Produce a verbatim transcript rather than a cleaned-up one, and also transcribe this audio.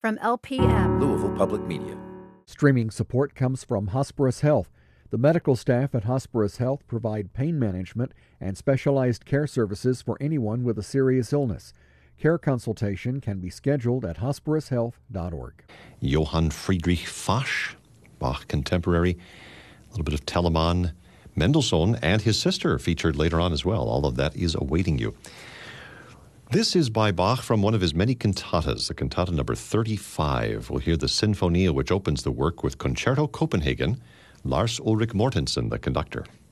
from L P M, Louisville Public Media. Streaming support comes from Hospirus Health. The medical staff at Hospirus Health provide pain management and specialized care services for anyone with a serious illness. Care consultation can be scheduled at hospirus health dot org. Johann Friedrich Fasch, Bach contemporary, a little bit of Telemann, Mendelssohn, and his sister featured later on as well. All of that is awaiting you. This is by Bach from one of his many cantatas, the cantata number thirty-five. We'll hear the Sinfonia, which opens the work with Concerto Copenhagen, Lars Ulrik Mortensen, the conductor.